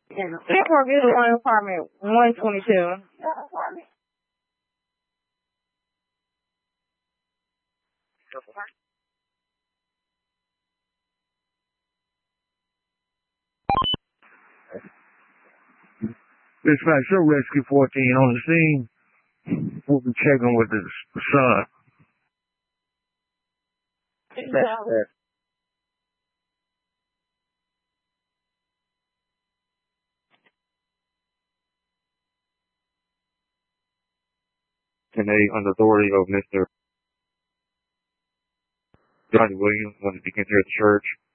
Network is one apartment 122. Dispatch, show Rescue 14 on the scene. We'll be checking with the son. That's 10A under authority of Mr. Johnny Williams when he begins here at the church.